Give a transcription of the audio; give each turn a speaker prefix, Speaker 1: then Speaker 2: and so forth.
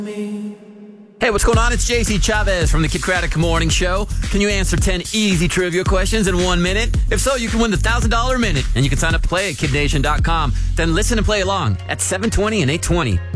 Speaker 1: Hey, what's going on? It's JC Chavez from the Kid Craddock Morning Show. Can you answer 10 easy trivia questions in 1 minute? If so, you can win the $1,000 minute, and you can sign up to play at kidnation.com. Then listen and play along at 7:20 and 8:20.